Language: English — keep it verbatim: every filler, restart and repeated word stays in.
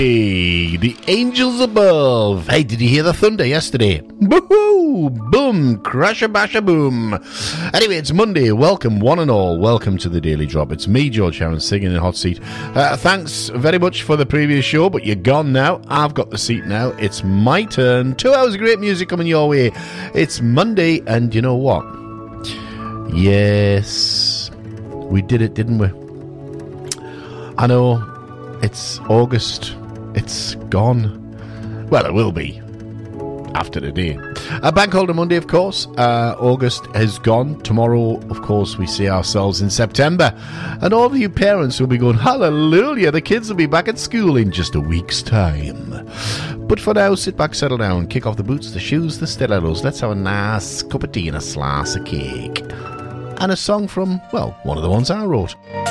Hey, the angels above. Hey, did you hear the thunder yesterday? Boo-hoo! Boom! Crasher basher boom! Anyway, it's Monday. Welcome, one and all. Welcome to the Daily Drop. It's me, George Heron, singing in the hot seat. Uh, thanks very much for the previous show, but you're gone now. I've got the seat now. It's my turn. Two hours of great music coming your way. It's Monday, and you know what? Yes, we did it, didn't we? I know. It's August. It's gone. Well, it will be after today. A bank holiday Monday, of course. Uh, August has gone. Tomorrow, of course, we see ourselves in September. And all of you parents will be going, hallelujah, the kids will be back at school in just a week's time. But for now, sit back, settle down, kick off the boots, the shoes, the stilettos. Let's have a nice cup of tea and a slice of cake. And a song from, well, one of the ones I wrote.